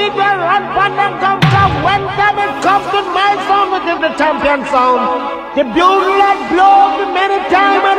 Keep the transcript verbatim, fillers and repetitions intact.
beat will run from them come from. When time it comes to my sound, it is the champion sound. The bugle that blows many times.